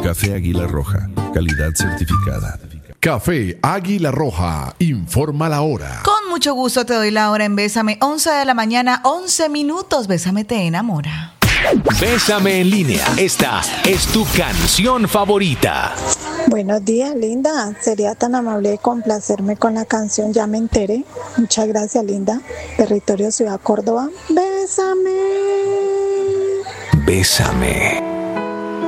Café Águila Roja, calidad certificada. Café Águila Roja, informa la hora. Con mucho gusto te doy la hora en Bésame, 11 de la mañana, 11 minutos. Bésame te enamora. Bésame en línea. Esta es tu canción favorita. Buenos días, linda. Sería tan amable de complacerme con la canción Ya me enteré. Muchas gracias, linda. Territorio Ciudad Córdoba. Bésame. Bésame.